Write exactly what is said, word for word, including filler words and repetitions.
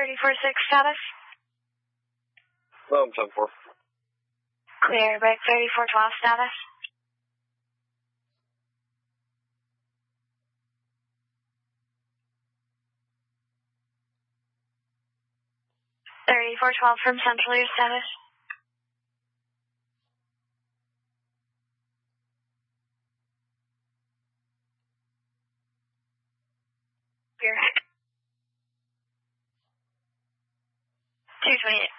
thirty-four six status. Um, ten four. Clear, break thirty-four twelve status. thirty-four twelve from Central, your status. Clear. two twenty-eight.